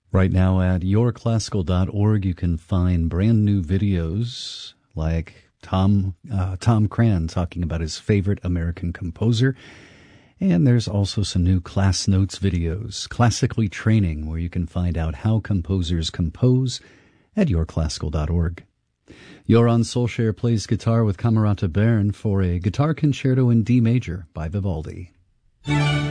Right now at yourclassical.org, you can find brand new videos like Tom Cran talking about his favorite American composer. And there's also some new class notes videos, Classically Training, where you can find out how composers compose at yourclassical.org. Joran Solskjaer plays guitar with Camerata Bern for a guitar concerto in D major by Vivaldi.